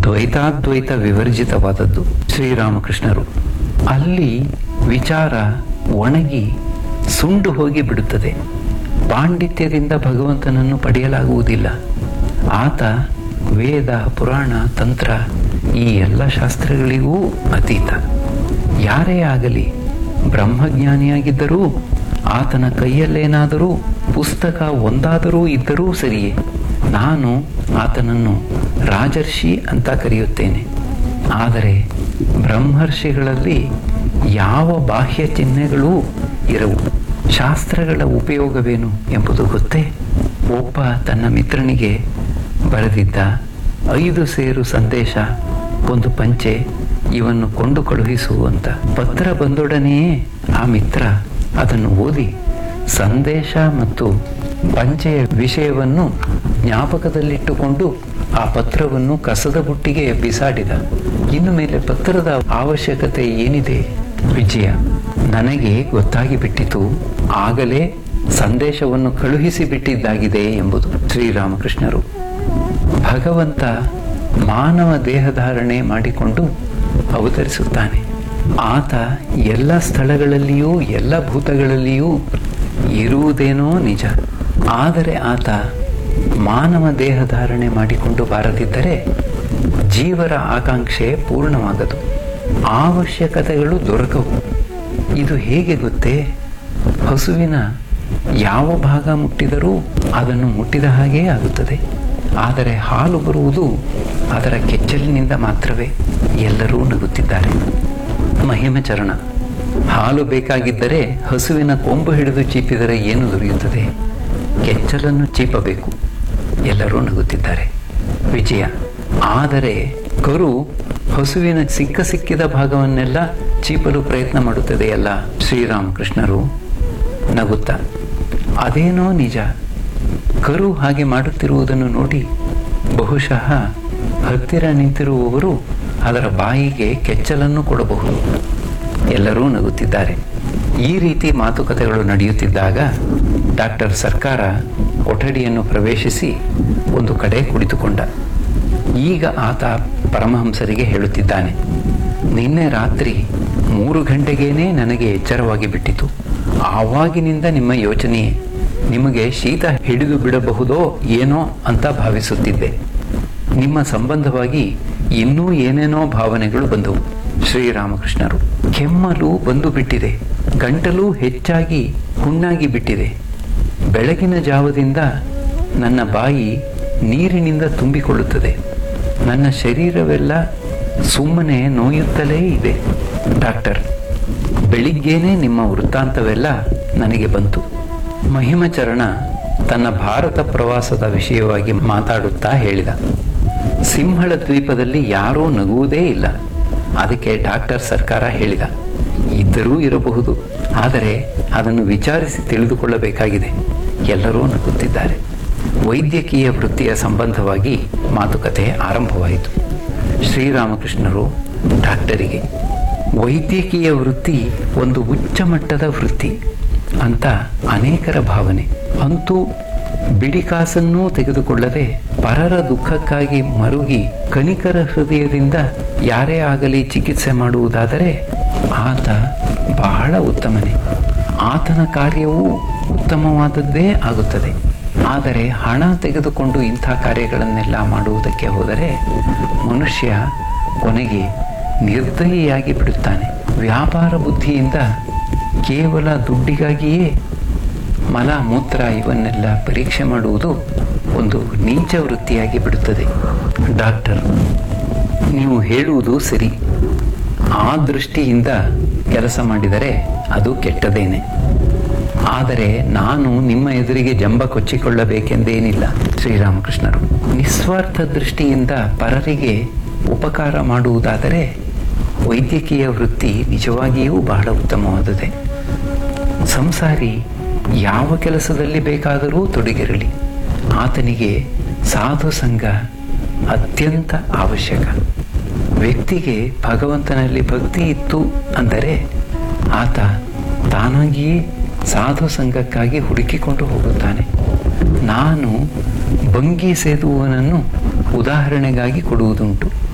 ದ್ವೈತಾದ್ವೈತ ವಿವರ್ಜಿತವಾದದ್ದು ಶ್ರೀರಾಮಕೃಷ್ಣರು. ಅಲ್ಲಿ ವಿಚಾರ ಒಣಗಿ ಸುಂಡು ಹೋಗಿ ಬಿಡುತ್ತದೆ. ಪಾಂಡಿತ್ಯದಿಂದ ಭಗವಂತನನ್ನು ಪಡೆಯಲಾಗುವುದಿಲ್ಲ. ಆತ ವೇದ, ಪುರಾಣ, ತಂತ್ರ ಈ ಎಲ್ಲ ಶಾಸ್ತ್ರಗಳಿಗೂ ಅತೀತ. ಯಾರೇ ಆಗಲಿ ಬ್ರಹ್ಮಜ್ಞಾನಿಯಾಗಿದ್ದರೂ ಆತನ ಕೈಯಲ್ಲೇನಾದರೂ ಪುಸ್ತಕ ಒಂದಾದರೂ ಇದ್ದರೂ ಸರಿಯೇ, ನಾನು ಆತನನ್ನು ರಾಜರ್ಷಿ ಅಂತ ಕರೆಯುತ್ತೇನೆ. ಆದರೆ ಬ್ರಹ್ಮರ್ಷಿಗಳಲ್ಲಿ ಯಾವ ಬಾಹ್ಯ ಚಿಹ್ನೆಗಳೂ ಇರವು. ಶಾಸ್ತ್ರಗಳ ಉಪಯೋಗವೇನು ಎಂಬುದು ಗೊತ್ತೇ? ಒಬ್ಬ ತನ್ನ ಮಿತ್ರನಿಗೆ ಬರೆದಿದ್ದ 5 ಸೇರು ಸಂದೇಶ, ಒಂದು ಪಂಚೆ, ಇವನ್ನು ಕೊಂಡು ಕಳುಹಿಸು ಅಂತ. ಪತ್ರ ಬಂದೊಡನೆಯೇ ಆ ಮಿತ್ರ ಅದನ್ನು ಓದಿ ಸಂದೇಶ ಮತ್ತು ಪಂಚೆಯ ವಿಷಯವನ್ನು ಜ್ಞಾಪಕದಲ್ಲಿಟ್ಟುಕೊಂಡು ಆ ಪತ್ರವನ್ನು ಕಸದ ಬುಟ್ಟಿಗೆ ಬಿಸಾಡಿದ. ಇನ್ನು ಮೇಲೆ ಪತ್ರದ ಅವಶ್ಯಕತೆ ಏನಿದೆ? ವಿಜಯ, ನನಗೆ ಗೊತ್ತಾಗಿ ಬಿಟ್ಟಿತು, ಆಗಲೇ ಸಂದೇಶವನ್ನು ಕಳುಹಿಸಿ ಬಿಟ್ಟಿದ್ದಾಗಿದೆ ಎಂಬುದು. ಶ್ರೀರಾಮಕೃಷ್ಣರು ಭಗವಂತ ಮಾನವ ದೇಹಧಾರಣೆ ಮಾಡಿಕೊಂಡು ಅವತರಿಸುತ್ತಾನೆ. ಆತ ಎಲ್ಲ ಸ್ಥಳಗಳಲ್ಲಿಯೂ ಎಲ್ಲ ಭೂತಗಳಲ್ಲಿಯೂ ಇರುವುದೇನೋ ನಿಜ. ಆದರೆ ಆತ ಮಾನವ ದೇಹಧಾರಣೆ ಮಾಡಿಕೊಂಡು ಬಾರದಿದ್ದರೆ ಜೀವರ ಆಕಾಂಕ್ಷೆ ಪೂರ್ಣವಾಗದು, ಅವಶ್ಯಕತೆಗಳು ದೊರಕವು. ಇದು ಹೇಗೆ ಗೊತ್ತೇ? ಹಸುವಿನ ಯಾವ ಭಾಗ ಮುಟ್ಟಿದರೂ ಅದನ್ನು ಮುಟ್ಟಿದ ಹಾಗೇ ಆಗುತ್ತದೆ. ಆದರೆ ಹಾಲು ಬರುವುದು ಅದರ ಕೆಚ್ಚಲಿನಿಂದ ಮಾತ್ರವೇ. ಎಲ್ಲರೂ ನಗುತ್ತಿದ್ದಾರೆ. ಮಹಿಮಚರಣ, ಹಾಲು ಬೇಕಾಗಿದ್ದರೆ ಹಸುವಿನ ಕೊಂಬು ಹಿಡಿದು ಚೀಪಿದರೆ ಏನು ದೊರೆಯುತ್ತದೆ? ಕೆಚ್ಚಲನ್ನು ಚೀಪಬೇಕು. ಎಲ್ಲರೂ ನಗುತ್ತಿದ್ದಾರೆ. ವಿಜಯ, ಆದರೆ ಕರು ಹಸುವಿನ ಸಿಕ್ಕಿದ ಭಾಗವನ್ನೆಲ್ಲ ಚೀಪಲು ಪ್ರಯತ್ನ ಮಾಡುತ್ತದೆಯಲ್ಲ. ಶ್ರೀರಾಮಕೃಷ್ಣರು ನಗುತ್ತಾ, ಅದೇನೋ ನಿಜ. ಕರು ಹಾಗೆ ಮಾಡುತ್ತಿರುವುದನ್ನು ನೋಡಿ ಬಹುಶಃ ಹತ್ತಿರ ನಿಂತಿರುವವರು ಅದರ ಬಾಯಿಗೆ ಕೆಚ್ಚಲನ್ನು ಕೊಡಬಹುದು. ಎಲ್ಲರೂ ನಗುತ್ತಿದ್ದಾರೆ. ಈ ರೀತಿ ಮಾತುಕತೆಗಳು ನಡೆಯುತ್ತಿದ್ದಾಗ ಡಾಕ್ಟರ್ ಸರ್ಕಾರ ಕೊಠಡಿಯನ್ನು ಪ್ರವೇಶಿಸಿ ಒಂದು ಕಡೆ ಕುಳಿತುಕೊಂಡ. ಈಗ ಆತ ಪರಮಹಂಸರಿಗೆ ಹೇಳುತ್ತಿದ್ದಾನೆ, ನಿನ್ನೆ ರಾತ್ರಿ 3 ಗಂಟೆಗೇನೆ ನನಗೆ ಎಚ್ಚರವಾಗಿ ಬಿಟ್ಟಿತು. ಆವಾಗಿನಿಂದ ನಿಮ್ಮ ಯೋಚನೆಯೇ, ನಿಮಗೆ ಶೀತ ಹಿಡಿದು ಬಿಡಬಹುದೋ ಏನೋ ಅಂತ ಭಾವಿಸುತ್ತಿದ್ದೆ. ನಿಮ್ಮ ಸಂಬಂಧವಾಗಿ ಇನ್ನೂ ಏನೇನೋ ಭಾವನೆಗಳು ಬಂದವು. ಶ್ರೀರಾಮಕೃಷ್ಣರು, ಕೆಮ್ಮಲು ಬಂದು ಬಿಟ್ಟಿದೆ, ಗಂಟಲು ಹೆಚ್ಚಾಗಿ ಹುಣ್ಣಾಗಿ ಬಿಟ್ಟಿದೆ. ಬೆಳಗಿನ ಜಾವದಿಂದ ನನ್ನ ಬಾಯಿ ನೀರಿನಿಂದ ತುಂಬಿಕೊಳ್ಳುತ್ತದೆ. ನನ್ನ ಶರೀರವೆಲ್ಲ ಸುಮ್ಮನೆ ನೋಯುತ್ತಲೇ ಇದೆ. ಡಾಕ್ಟರ್, ಬೆಳಿಗ್ಗೆನೇ ನಿಮ್ಮ ವೃತ್ತಾಂತವೆಲ್ಲ ನನಗೆ ಬಂತು. ಮಹಿಮಚರಣ ತನ್ನ ಭಾರತ ಪ್ರವಾಸದ ವಿಷಯವಾಗಿ ಮಾತಾಡುತ್ತಾ ಹೇಳಿದ. ಸಿಂಹಳ ದ್ವೀಪದಲ್ಲಿ ಯಾರೂ ನಗುವುದೇ ಇಲ್ಲ. ಅದಕ್ಕೆ ಡಾಕ್ಟರ್ ಸರ್ಕಾರ ಹೇಳಿದ, ಇದ್ದರೂ ಇರಬಹುದು, ಆದರೆ ಅದನ್ನು ವಿಚಾರಿಸಿ ತಿಳಿದುಕೊಳ್ಳಬೇಕಾಗಿದೆ. ಎಲ್ಲರೂ ನಗುತ್ತಿದ್ದಾರೆ. ವೈದ್ಯಕೀಯ ವೃತ್ತಿಯ ಸಂಬಂಧವಾಗಿ ಮಾತುಕತೆ ಆರಂಭವಾಯಿತು. ಶ್ರೀರಾಮಕೃಷ್ಣರು ಡಾಕ್ಟರಿಗೆ, ವೈದ್ಯಕೀಯ ವೃತ್ತಿ ಒಂದು ಉಚ್ಚ ಮಟ್ಟದ ವೃತ್ತಿ ಅಂತ ಅನೇಕರ ಭಾವನೆ. ಅಂತೂ ಬಿಡಿಕಾಸನ್ನೂ ತೆಗೆದುಕೊಳ್ಳದೆ ಪರರ ದುಃಖಕ್ಕಾಗಿ ಮರುಗಿ ಕಣಿಕರ ಹೃದಯದಿಂದ ಯಾರೇ ಆಗಲಿ ಚಿಕಿತ್ಸೆ ಮಾಡುವುದಾದರೆ ಆತ ಬಹಳ ಉತ್ತಮನೇ. ಆತನ ಕಾರ್ಯವೂ ಉತ್ತಮವಾದದ್ದೇ ಆಗುತ್ತದೆ. ಆದರೆ ಹಣ ತೆಗೆದುಕೊಂಡು ಇಂಥ ಕಾರ್ಯಗಳನ್ನೆಲ್ಲ ಮಾಡುವುದಕ್ಕೆ ಹೋದರೆ ಮನುಷ್ಯ ಕೊನೆಗೆ ನಿರ್ದಯಿಯಾಗಿ ಬಿಡುತ್ತಾನೆ. ವ್ಯಾಪಾರ ಬುದ್ಧಿಯಿಂದ ಕೇವಲ ದುಡ್ಡಿಗಾಗಿಯೇ ಮಲ ಮೂತ್ರ ಇವನ್ನೆಲ್ಲ ಪರೀಕ್ಷೆ ಮಾಡುವುದು ಒಂದು ನೀಚ ವೃತ್ತಿಯಾಗಿ ಬಿಡುತ್ತದೆ. ಡಾಕ್ಟರ್, ನೀವು ಹೇಳುವುದು ಸರಿ. ಆ ದೃಷ್ಟಿಯಿಂದ ಕೆಲಸ ಮಾಡಿದರೆ ಅದು ಕೆಟ್ಟದೇನೆ. ಆದರೆ ನಾನು ನಿಮ್ಮ ಎದುರಿಗೆ ಜಂಬ ಕೊಚ್ಚಿಕೊಳ್ಳಬೇಕೆಂದೇನಿಲ್ಲ. ಶ್ರೀರಾಮಕೃಷ್ಣರು, ನಿಸ್ವಾರ್ಥ ದೃಷ್ಟಿಯಿಂದ ಪರರಿಗೆ ಉಪಕಾರ ಮಾಡುವುದಾದರೆ ವೈದ್ಯಕೀಯ ವೃತ್ತಿ ನಿಜವಾಗಿಯೂ ಬಹಳ ಉತ್ತಮವಾದುದೇ. ಸಂಸಾರಿ ಯಾವ ಕೆಲಸದಲ್ಲಿ ಬೇಕಾದರೂ ತೊಡಗಿರಲಿ, ಆತನಿಗೆ ಸಾಧು ಸಂಘ ಅತ್ಯಂತ ಅವಶ್ಯಕ. ವ್ಯಕ್ತಿಗೆ ಭಗವಂತನಲ್ಲಿ ಭಕ್ತಿ ಇತ್ತು ಅಂದರೆ ಆತ ತಾನಾಗಿಯೇ ಸಾಧು ಸಂಘಕ್ಕಾಗಿ ಹುಡುಕಿಕೊಂಡು ಹೋಗುತ್ತಾನೆ. ನಾನು ಭಂಗಿ ಸೇದುವವನನ್ನು ಉದಾಹರಣೆಗಾಗಿ ಕೊಡುವುದುಂಟು.